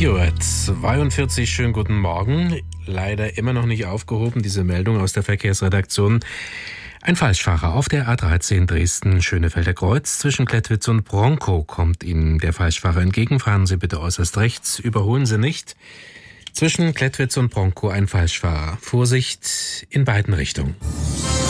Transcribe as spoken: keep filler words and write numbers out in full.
vier Uhr zweiundvierzig, schönen guten Morgen. Leider immer noch nicht aufgehoben, diese Meldung aus der Verkehrsredaktion. Ein Falschfahrer auf der A dreizehn Dresden-Schönefelder Kreuz. Zwischen Klettwitz und Bronkow kommt Ihnen der Falschfahrer entgegen. Fahren Sie bitte äußerst rechts, überholen Sie nicht. Zwischen Klettwitz und Bronkow ein Falschfahrer. Vorsicht in beiden Richtungen.